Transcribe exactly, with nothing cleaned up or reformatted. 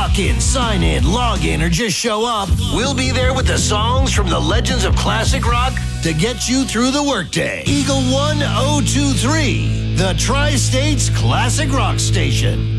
Clock in, sign in, log in, or just show up. We'll be there with the songs from the legends of classic rock to get you through the workday. Eagle one oh two three, the Tri-States Classic Rock Station.